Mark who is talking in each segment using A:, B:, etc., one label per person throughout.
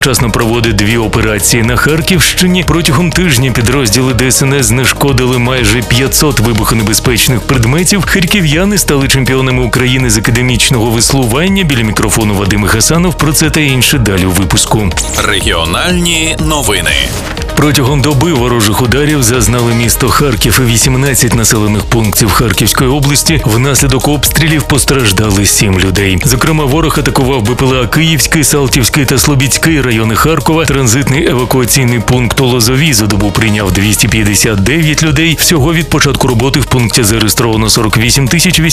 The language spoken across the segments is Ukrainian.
A: Одночасно проводить 2 операції на Харківщині. Протягом тижня підрозділи ДСНС знешкодили майже 500 вибухонебезпечних предметів. Харків'яни стали чемпіонами України з академічного веслування. Біля мікрофону Вадим Гасанов. Про це та інше далі у випуску.
B: Регіональні новини.
A: Протягом доби ворожих ударів зазнали місто Харків і 18 населених пунктів Харківської області. Внаслідок обстрілів постраждали 7 людей. Зокрема, ворог атакував БПЛА Київський, Салтівський та Слобідський райони Харкова. Транзитний евакуаційний пункт у Лозовій за добу прийняв 259 людей. Всього від початку роботи в пункті зареєстровано 48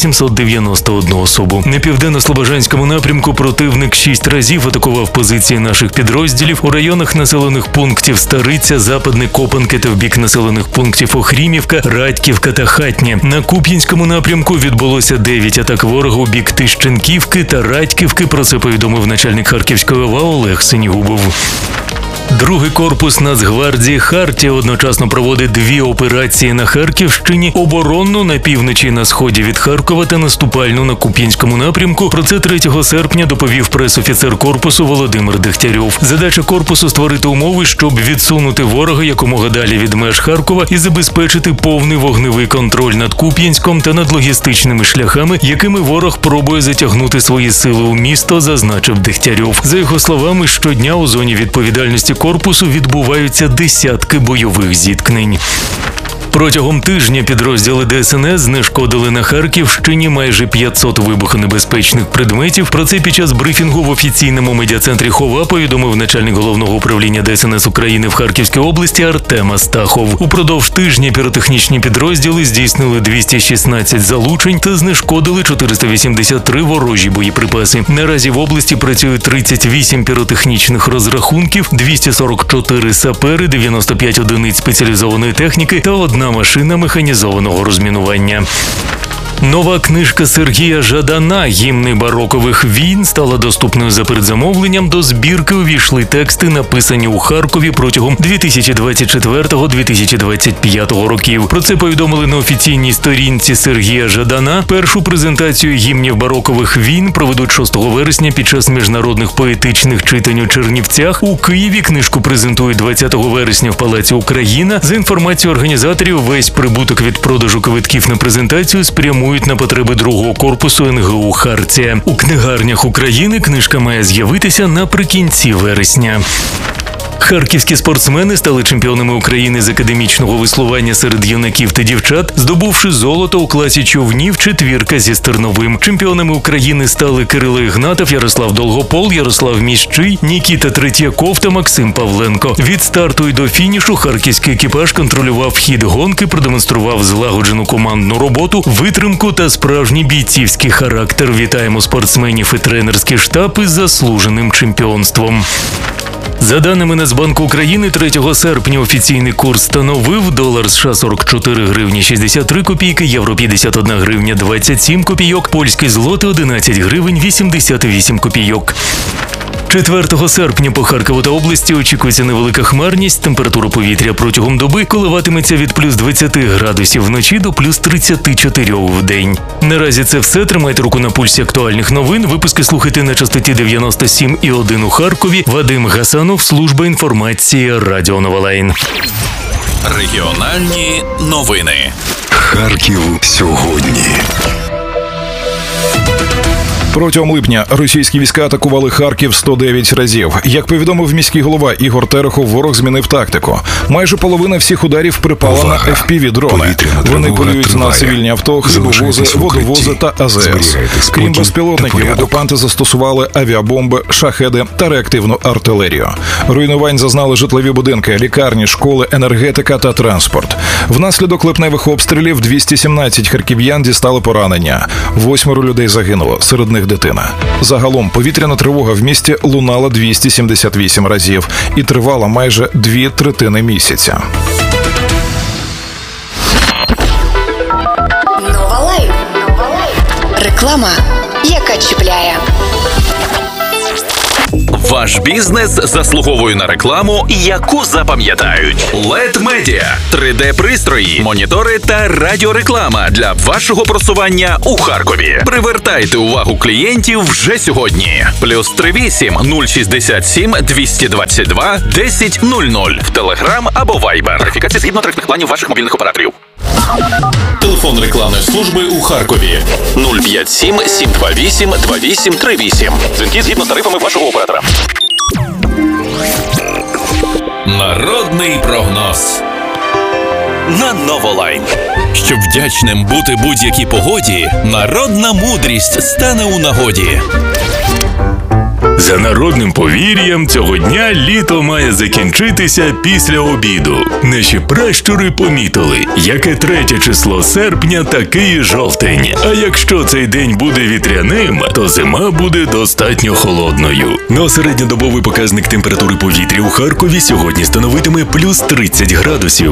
A: 891 особу. На південно-слобожанському напрямку противник 6 разів атакував позиції наших підрозділів у районах населених пунктів Стариця, Западне, Копанки та в бік населених пунктів Охрімівка, Радьківка та Хатнє. На Куп'янському напрямку відбулося 9 атак ворога у бік Тищенківки та Радьківки. Про це повідомив начальник Харківської ОВА Олег Синігубов. Другий корпус Нацгвардії «Хартія» одночасно проводить 2 операції на Харківщині: оборонну на півночі і на сході від Харкова та наступальну на Куп'янському напрямку. Про це 3 серпня доповів пресофіцер корпусу Володимир Дегтярьов. Задача корпусу – створити умови, щоб відсунути ворога якомога далі від меж Харкова і забезпечити повний вогневий контроль над Куп'янськом та над логістичними шляхами, якими ворог пробує затягнути свої сили у місто, зазначив Дегтярьов. За його словами, щодня у зоні відповідальності корпусу відбуваються десятки бойових зіткнень. Протягом тижня підрозділи ДСНС знешкодили на Харківщині майже 500 вибухонебезпечних предметів. Про це під час брифінгу в офіційному медіа-центрі ХОВА повідомив начальник Головного управління ДСНС України в Харківській області Артем Астахов. Упродовж тижня піротехнічні підрозділи здійснили 216 залучень та знешкодили 483 ворожі боєприпаси. Наразі в області працюють 38 піротехнічних розрахунків, 244 сапери, 95 одиниць спеціалізованої техніки та 1 машина механізованого розмінування. Нова книжка Сергія Жадана «Гімни барокових війн» стала доступною за передзамовленням. До збірки увійшли тексти, написані у Харкові протягом 2024-2025 років. Про це повідомили на офіційній сторінці Сергія Жадана. Першу презентацію гімнів барокових війн проведуть 6 вересня під час міжнародних поетичних читань у Чернівцях. У Києві книжку презентують 20 вересня в Палаці Україна. За інформацією організаторів, весь прибуток від продажу квитків на презентацію спрямують на потреби другого корпусу НГУ «Хартія». У книгарнях України книжка має з'явитися наприкінці вересня. Харківські спортсмени стали чемпіонами України з академічного веслування серед юнаків та дівчат, здобувши золото у класі човнів четвірка зі Стерновим. Чемпіонами України стали Кирило Ігнатов, Ярослав Долгопол, Ярослав Міщий, Нікіта Третьяков та Максим Павленко. Від старту й до фінішу харківський екіпаж контролював хід гонки, продемонстрував злагоджену командну роботу, витримку та справжній бійцівський характер. Вітаємо спортсменів і тренерський штаб із заслуженим чемпіонством. За даними Нацбанку України, 3 серпня офіційний курс становив: долар США 44 гривні 63 копійки, євро 51 гривня 27 копійок, польський злоти 11 гривень 88 копійок. 4 серпня по Харкову та області очікується невелика хмарність. Температура повітря протягом доби коливатиметься від плюс 20 градусів вночі до плюс 34 в день. Наразі це все. Тримайте руку на пульсі актуальних новин. Випуски слухайте на частоті 97,1 у Харкові. Вадим Гасанов, служба інформації Радіо Новолайн.
B: Регіональні новини.
C: Харків сьогодні.
D: Протягом липня російські війська атакували Харків 109 разів. Як повідомив міський голова Ігор Терехов, ворог змінив тактику. Майже половина всіх ударів припала на FPV-дрони. Вони полюють на цивільні авто, хлібовози, водовози та АЗС. Крім безпілотників, окупанти застосували авіабомби, шахеди та реактивну артилерію. Руйнувань зазнали житлові будинки, лікарні, школи, енергетика та транспорт. Внаслідок липневих обстрілів 217 харків'ян дістали поранення. 8 людей загинуло, серед них дитина. Загалом повітряна тривога в місті лунала 278 разів і тривала майже 2/3 місяця.
E: Новолайн. Реклама, яка чіпляє.
B: Ваш бізнес заслуговує на рекламу, яку запам'ятають. LED Media – 3D-пристрої, монітори та радіореклама для вашого просування у Харкові. Привертайте увагу клієнтів вже сьогодні. +38 067 222 1000 в Telegram або Viber. Верифікація згідно тарифних планів ваших мобільних операторів. Телефон рекламної служби у Харкові 057 728 2838. Дзвінки згідно з тарифами вашого оператора. Народний прогноз на Новолайн. Щоб вдячним бути будь-якій погоді, народна мудрість стане у нагоді.
A: За народним повір'ям, цього дня літо має закінчитися після обіду. Наші пращури помітили, яке 3 число серпня, такий і жовтень. А якщо цей день буде вітряним, то зима буде достатньо холодною. Но середньодобовий показник температури повітря у Харкові сьогодні становитиме +30 градусів.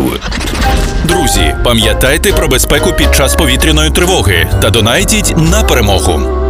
B: Друзі, пам'ятайте про безпеку під час повітряної тривоги та донайтіть на перемогу.